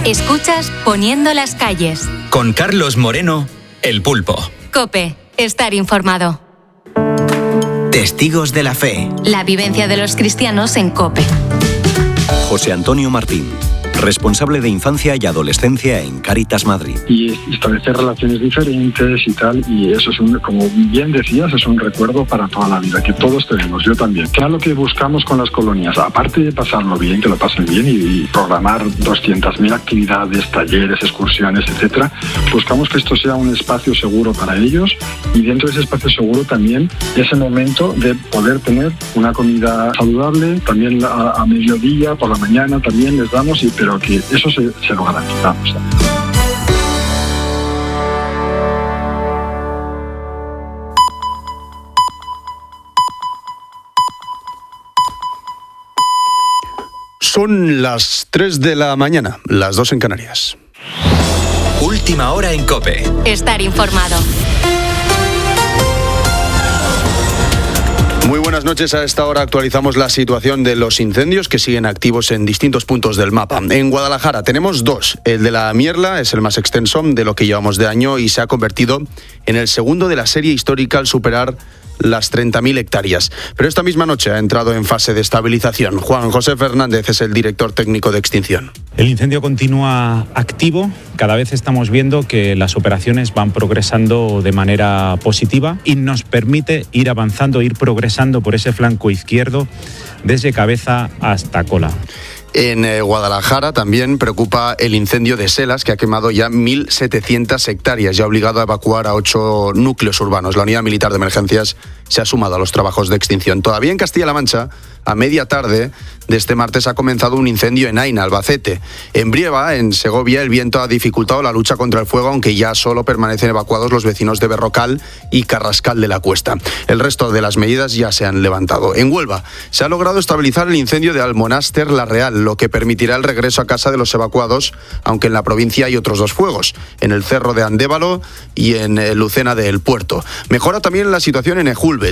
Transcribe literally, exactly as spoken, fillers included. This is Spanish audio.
Escuchas Poniendo las calles. Con Carlos Moreno, El Pulpo. COPE. Estar informado. Testigos de la fe. La vivencia de los cristianos en COPE. José Antonio Martín, responsable de infancia y adolescencia en Cáritas Madrid. Y establecer relaciones diferentes y tal, y eso es un, como bien decías, es un recuerdo para toda la vida, que todos tenemos, yo también. ¿Qué es lo que buscamos con las colonias? Aparte de pasarlo bien, que lo pasen bien y, y programar doscientas mil actividades, talleres, excursiones, etcétera, buscamos que esto sea un espacio seguro para ellos, y dentro de ese espacio seguro también ese momento de poder tener una comida saludable, también a, a mediodía, por la mañana también les damos, y pero que eso se, se lo garantizamos. Son las tres de la mañana, las dos en Canarias. Última hora en COPE. Estar informado. Muy buenas noches. A esta hora actualizamos la situación de los incendios que siguen activos en distintos puntos del mapa. En Guadalajara tenemos dos. El de la Mierla es el más extenso de lo que llevamos de año y se ha convertido en el segundo de la serie histórica al superar las treinta mil hectáreas. Pero esta misma noche ha entrado en fase de estabilización. Juan José Fernández es el director técnico de extinción. El incendio continúa activo. Cada vez estamos viendo que las operaciones van progresando de manera positiva y nos permite ir avanzando, ir progresando por ese flanco izquierdo desde cabeza hasta cola. En eh, Guadalajara también preocupa el incendio de Selas, que ha quemado ya mil setecientas hectáreas y ha obligado a evacuar a ocho núcleos urbanos. La Unidad Militar de Emergencias se ha sumado a los trabajos de extinción. Todavía en Castilla-La Mancha, a media tarde de este martes ha comenzado un incendio en Aina, Albacete. En Brieva, en Segovia, el viento ha dificultado la lucha contra el fuego, aunque ya solo permanecen evacuados los vecinos de Berrocal y Carrascal de la Cuesta. El resto de las medidas ya se han levantado. En Huelva se ha logrado estabilizar el incendio de Almonáster La Real, lo que permitirá el regreso a casa de los evacuados, aunque en la provincia hay otros dos fuegos, en el Cerro de Andévalo y en Lucena del Puerto. Mejora también la situación en Ejulbe.